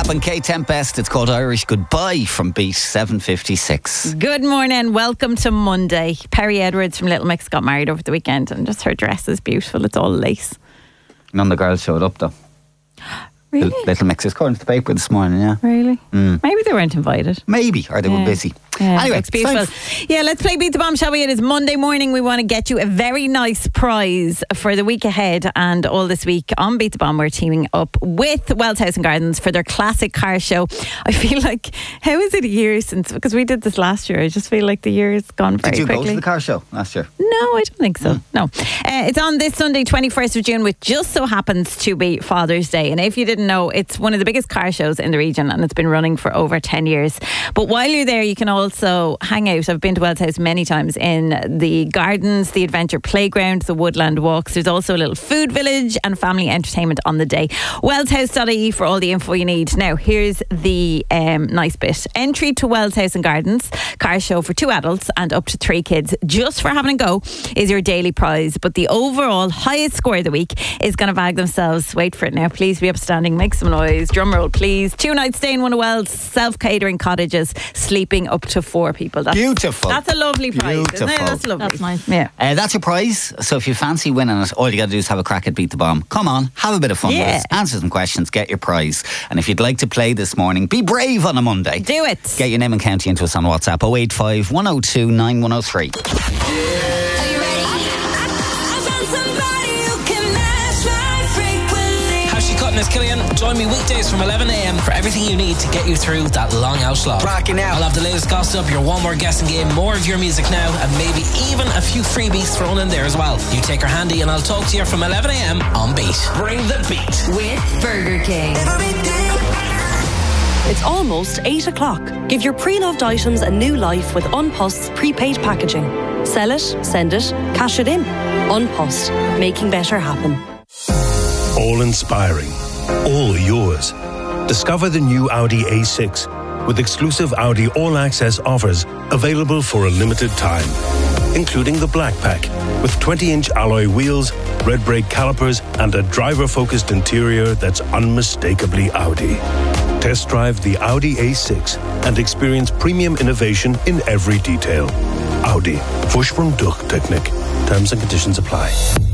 Rap and Kate Tempest. It's called Irish Goodbye from Beat 756. Good morning. Welcome to Monday. Perry Edwards from Little Mix got married over the weekend and just her dress is beautiful. It's all lace. None of the girls showed up though. Really? Little Mix is according to the paper this morning, yeah. Really? Maybe they weren't invited. Maybe, or they were busy. Yeah, Anyway, it's beautiful. Yeah, let's play Beat the Bomb, shall we? It is Monday morning. We want to get you a very nice prize for the week ahead and all this week on Beat the Bomb. We're teaming up with Wells House and Gardens for their classic car show. I feel like, how is it a year since, because we did this last year. I just feel like the year has gone very quickly. Did you go to the car show last year? No, I don't think so. No. It's on this Sunday, 21st of June, which just so happens to be Father's Day. And if you didn't know, it's one of the biggest car shows in the region and it's been running for over 10 years. But while you're there, you can also hang out. I've been to Wells House many times in the gardens, the adventure playground, the woodland walks. There's also a little food village and family entertainment on the day. wellshouse.ie for all the info you need. Now, here's the nice bit. Entry to Wells House and Gardens car show for 2 adults and up to 3 kids, just for having a go, is your daily prize. But the overall highest score of the week is going to bag themselves, wait for it now, please be upstanding, make some noise, drum roll please, 2 nights stay in one of Wells self-catering cottages, sleeping up to 4 people. That's beautiful. That's a lovely prize, isn't it? That's lovely. That's nice. Yeah. That's your prize. So if you fancy winning it, all you got to do is have a crack at Beat the Bomb. Come on, have a bit of fun with us. Answer some questions, get your prize. And if you'd like to play this morning, be brave on a Monday. Do it. Get your name and county into us on WhatsApp 085 102 9103. It's Killian. Join me weekdays from 11 a.m. for everything you need to get you through that long house slot. Cracking out. I'll have the latest gossip, your one more guessing game, more of your music now, and maybe even a few freebies thrown in there as well. You take her handy and I'll talk to you from 11 a.m. on Beat. Bring the beat. With Burger King. It's almost 8 o'clock. Give your pre-loved items a new life with Unpost's prepaid packaging. Sell it, send it, cash it in. Unpost, making better happen. All inspiring, all yours. Discover the new Audi A6 with exclusive Audi All Access offers available for a limited time, including the Black Pack with 20-inch alloy wheels, red brake calipers, and a driver-focused interior that's unmistakably Audi. Test drive the Audi A6 and experience premium innovation in every detail. Audi. Vorsprung-Durch-Technik. Terms and conditions apply.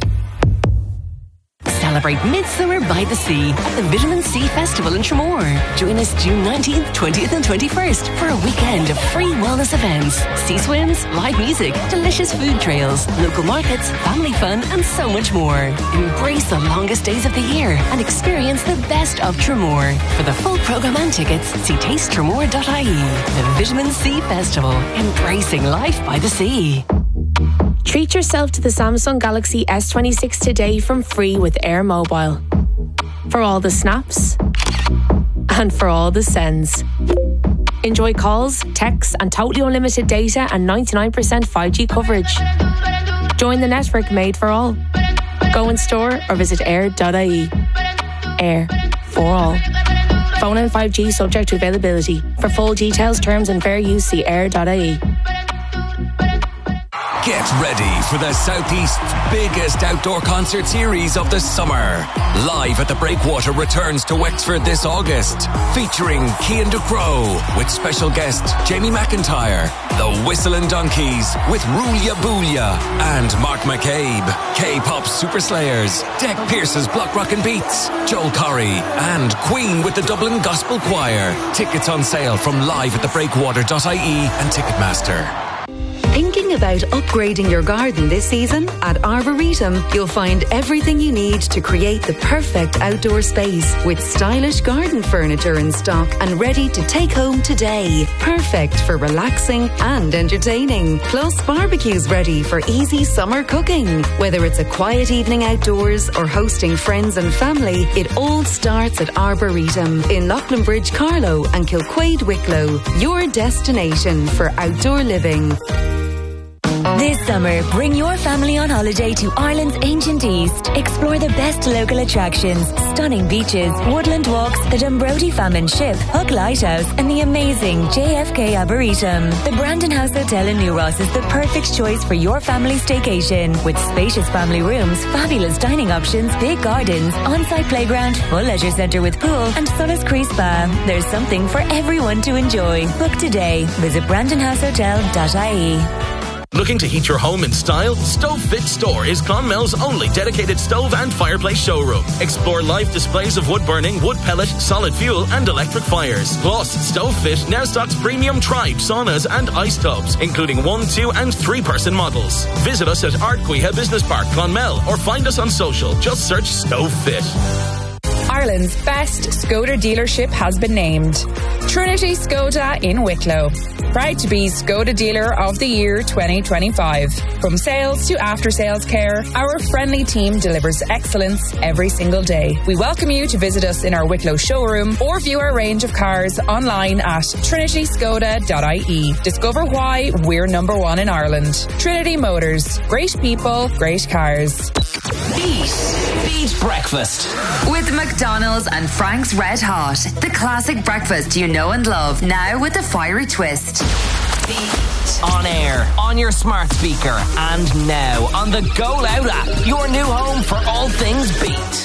Celebrate Midsummer by the Sea at the Vitamin C Festival in Tramore. Join us June 19th, 20th and 21st for a weekend of free wellness events, sea swims, live music, delicious food trails, local markets, family fun and so much more. Embrace the longest days of the year and experience the best of Tramore. For the full programme and tickets, see tastetramore.ie. The Vitamin C Festival, embracing life by the sea. Treat yourself to the Samsung Galaxy S26 today from Free with Air Mobile. For all the snaps and for all the sends. Enjoy calls, texts and totally unlimited data and 99% 5G coverage. Join the network made for all. Go in store or visit air.ie. Air for all. Phone and 5G subject to availability. For full details, terms and fair use, see air.ie. Get ready for the Southeast's biggest outdoor concert series of the summer. Live at the Breakwater returns to Wexford this August, featuring Cian Ducrow with special guest Jamie McIntyre, the Whistling Donkeys with Rulia Boolia and Mark McCabe, K-pop Super Slayers, Deck Pearce's Block Rockin' Beats, Joel Corry and Queen with the Dublin Gospel Choir. Tickets on sale from liveatthebreakwater.ie and Ticketmaster. Thinking about upgrading your garden this season? At Arboretum, you'll find everything you need to create the perfect outdoor space with stylish garden furniture in stock and ready to take home today. Perfect for relaxing and entertaining. Plus, barbecues ready for easy summer cooking. Whether it's a quiet evening outdoors or hosting friends and family, it all starts at Arboretum in Loughlinbridge, Carlow and Kilquade, Wicklow. Your destination for outdoor living. This summer, bring your family on holiday to Ireland's ancient East. Explore the best local attractions, stunning beaches, woodland walks, the Dumbrody Famine Ship, Hook Lighthouse, and the amazing JFK Arboretum. The Brandon House Hotel in New Ross is the perfect choice for your family staycation. With spacious family rooms, fabulous dining options, big gardens, on-site playground, full leisure centre with pool, and Solis Cree Spa. There's something for everyone to enjoy. Book today. Visit brandonhousehotel.ie. Looking to heat your home in style? Stove Fit Store is Clonmel's only dedicated stove and fireplace showroom. Explore live displays of wood burning, wood pellet, solid fuel and electric fires. Plus, Stove Fit now stocks premium Tribe saunas and ice tubs, including 1, 2 and 3 person models. Visit us at Ardcuiha Business Park, Clonmel, or find us on social. Just search Stove Fit. Ireland's best Skoda dealership has been named. Trinity Skoda in Wicklow. Proud to be Skoda Dealer of the Year 2025. From sales to after-sales care, our friendly team delivers excellence every single day. We welcome you to visit us in our Wicklow showroom or view our range of cars online at trinityskoda.ie. Discover why we're number one in Ireland. Trinity Motors. Great people, great cars. Beat Breakfast. With McDonald's and Frank's Red Hot. The classic breakfast you know and love, now with a fiery twist. Beat. On air, on your smart speaker, and now on the Go Loud app. Your new home for all things Beat.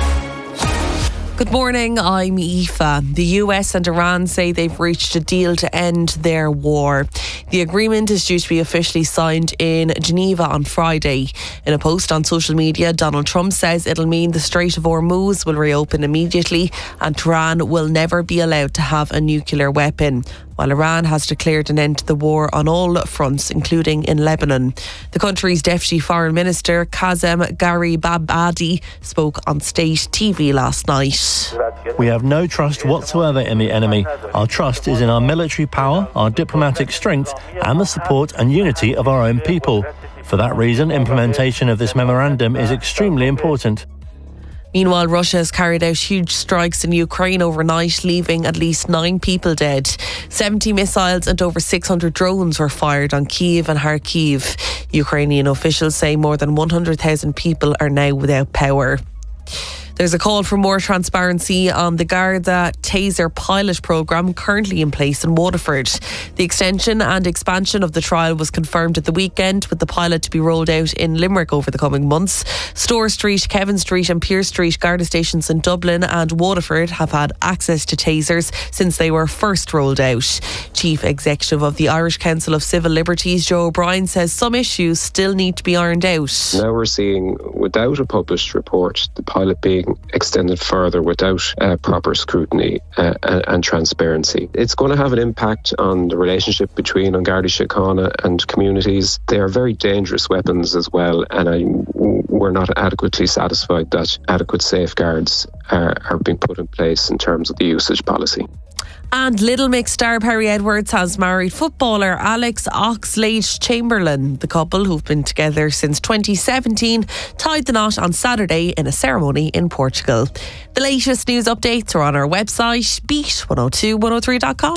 Good morning, I'm Aoife. The US and Iran say they've reached a deal to end their war. The agreement is due to be officially signed in Geneva on Friday. In a post on social media, Donald Trump says it'll mean the Strait of Hormuz will reopen immediately and Tehran will never be allowed to have a nuclear weapon, while Iran has declared an end to the war on all fronts, including in Lebanon. The country's Deputy Foreign Minister, Kazem Garibabadi, spoke on state TV last night. We have no trust whatsoever in the enemy. Our trust is in our military power, our diplomatic strength, and the support and unity of our own people. For that reason, implementation of this memorandum is extremely important. Meanwhile, Russia has carried out huge strikes in Ukraine overnight, leaving at least 9 people dead. 70 missiles and over 600 drones were fired on Kyiv and Kharkiv. Ukrainian officials say more than 100,000 people are now without power. There's a call for more transparency on the Garda Taser pilot programme currently in place in Waterford. The extension and expansion of the trial was confirmed at the weekend, with the pilot to be rolled out in Limerick over the coming months. Store Street, Kevin Street and Pearse Street Garda stations in Dublin and Waterford have had access to tasers since they were first rolled out. Chief Executive of the Irish Council of Civil Liberties, Joe O'Brien, says some issues still need to be ironed out. Now we're seeing, without a published report, the pilot being extended further without proper scrutiny and transparency. It's going to have an impact on the relationship between An Garda Síochána and communities. They are very dangerous weapons as well, and we're not adequately satisfied that adequate safeguards are being put in place in terms of the usage policy. And Little Mix star Perry Edwards has married footballer Alex Oxlade-Chamberlain. The couple, who've been together since 2017, tied the knot on Saturday in a ceremony in Portugal. The latest news updates are on our website, beat102103.com.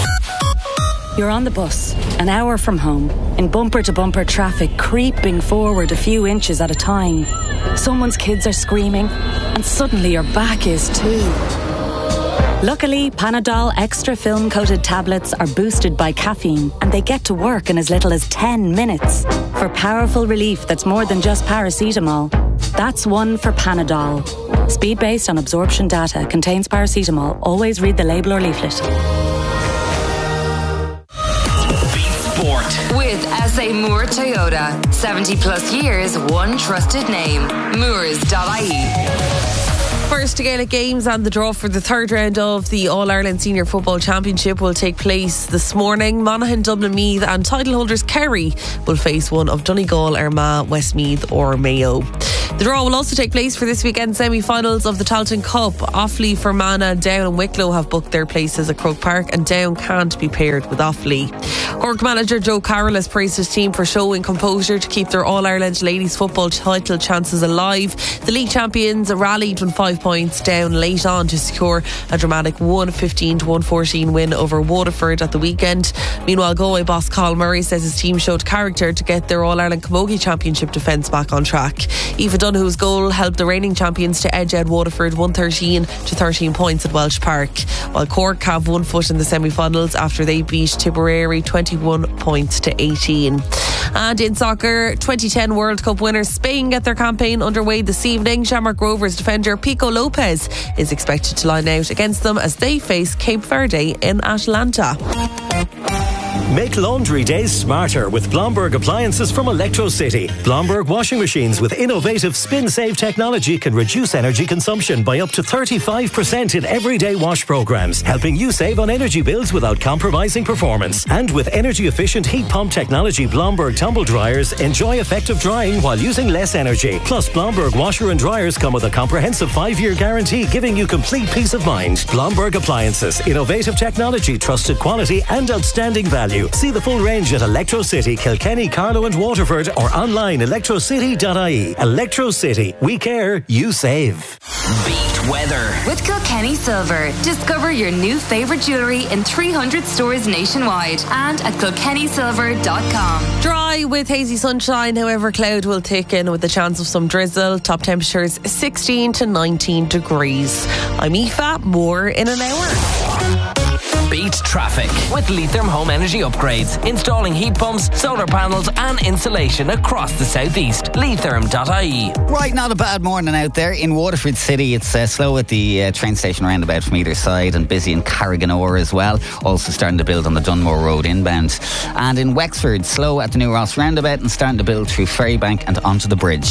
You're on the bus, an hour from home, in bumper-to-bumper traffic, creeping forward a few inches at a time. Someone's kids are screaming, and suddenly your back is too. Luckily, Panadol Extra Film-Coated tablets are boosted by caffeine, and they get to work in as little as 10 minutes. For powerful relief that's more than just paracetamol. That's one for Panadol. Speed based on absorption data, contains paracetamol. Always read the label or leaflet. Sport. With SA Moore Toyota. 70 plus years, one trusted name. Moores.ie. First Gaelic games and the draw for the third round of the All-Ireland Senior Football Championship will take place this morning. Monaghan, Dublin Meath and title holders Kerry will face one of Donegal, Armagh, Westmeath or Mayo. The draw will also take place for this weekend semi-finals of the Tailteann Cup. Offaly, Fermanagh, Down and Wicklow have booked their places at Croke Park, and Down can't be paired with Offaly. Cork manager Joe Carroll has praised his team for showing composure to keep their All-Ireland ladies football title chances alive. The league champions rallied when 5 5 points down late on to secure a dramatic 115-114 win over Waterford at the weekend. Meanwhile, Galway boss Carl Murray says his team showed character to get their All-Ireland Camogie Championship defence back on track. Aoife Donoghue's goal helped the reigning champions to edge out Waterford 113 to 13 points at Welsh Park, while Cork have 1 foot in the semi-finals after they beat Tipperary 21 points to 18. And in soccer, 2010 World Cup winners Spain get their campaign underway this evening. Shamrock Rovers defender Pico Lopez is expected to line out against them as they face Cape Verde in Atlanta. Make laundry days smarter with Blomberg appliances from Electro City. Blomberg washing machines with innovative spin-save technology can reduce energy consumption by up to 35% in everyday wash programs, helping you save on energy bills without compromising performance. And with energy-efficient heat pump technology, Blomberg tumble dryers enjoy effective drying while using less energy. Plus, Blomberg washer and dryers come with a comprehensive 5-year guarantee, giving you complete peace of mind. Blomberg appliances, innovative technology, trusted quality and outstanding value. See the full range at Electro City, Kilkenny, Carlow and Waterford, or online electrocity.ie. Electro City. We care, you save. Beat weather with Kilkenny Silver. Discover your new favourite jewellery in 300 stores nationwide and at kilkennysilver.com. Dry with hazy sunshine, however cloud will thicken with the chance of some drizzle. Top temperatures 16 to 19 degrees. I'm Aoife, more in an hour. Beat traffic with Leitrim Home Energy Upgrades. Installing heat pumps, solar panels and insulation across the southeast. Leitrim.ie. Right, not a bad morning out there. In Waterford City, it's slow at the train station roundabout from either side and busy in Carriganore as well. Also starting to build on the Dunmore Road inbound. And in Wexford, slow at the New Ross roundabout and starting to build through Ferrybank and onto the bridge.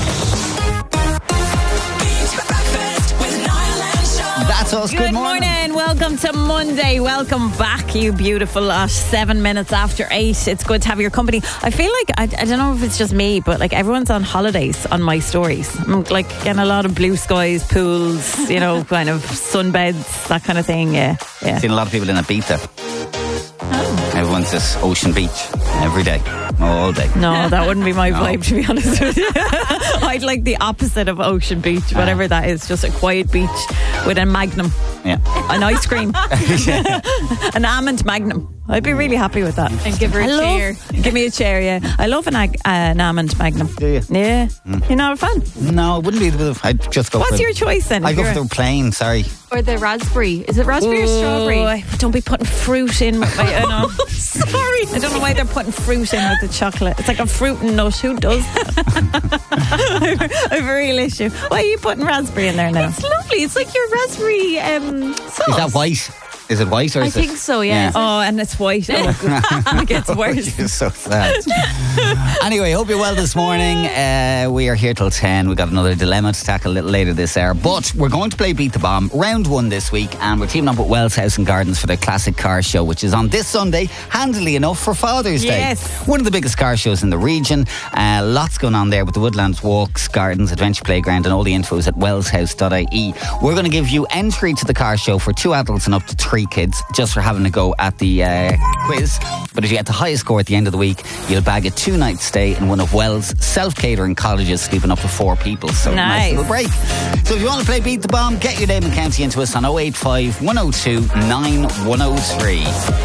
That's us. Good morning. Welcome to Monday. Welcome back, you beautiful lot. 7 minutes after 8. It's good to have your company. I feel like, I don't know if it's just me, but like everyone's on holidays on my stories. I'm like getting a lot of blue skies, pools, you know, kind of sunbeds, that kind of thing. Yeah. Seen a lot of people in Ibiza. Everyone's just ocean beach every day, all day. No, that wouldn't be my vibe, to be honest with you. I'd like the opposite of ocean beach, whatever that is, just a quiet beach with a Magnum. Yeah. An ice cream. An almond Magnum. I'd be really happy with that. And give her a chair. Give me a chair, yeah. I love an almond Magnum. Do you? Yeah. You're not a fan? No, it wouldn't be I'd just go What's your choice then? I'd go for the plain, sorry. Or the raspberry. Is it raspberry or strawberry? Don't be putting fruit in with my... I know. Sorry. I don't know why they're putting fruit in with the chocolate. It's like a fruit and nut. Who does that? I have a real issue. Why are you putting raspberry in there now? It's lovely. It's like your raspberry sauce. Is that white? Is it white or is I think so, yeah. Oh, and it's white. Oh, it gets worse. You're so sad. Anyway, hope you're well this morning. We are here till 10. We've got another dilemma to tackle a little later this hour. But we're going to play Beat the Bomb, round 1 this week. And we're teaming up with Wells House and Gardens for their classic car show, which is on this Sunday, handily enough, for Father's Day. Yes. One of the biggest car shows in the region. Lots going on there with the Woodlands Walks, Gardens, Adventure Playground, and all the info is at wellshouse.ie. We're going to give you entry to the car show for 2 adults and up to 3 kids, just for having a go at the quiz. But if you get the highest score at the end of the week, you'll bag a 2-night stay in one of Wells' self-catering cottages, sleeping up to 4 people. So nice little break. So if you want to play Beat the Bomb, get your name and county into us on 085 102 9103.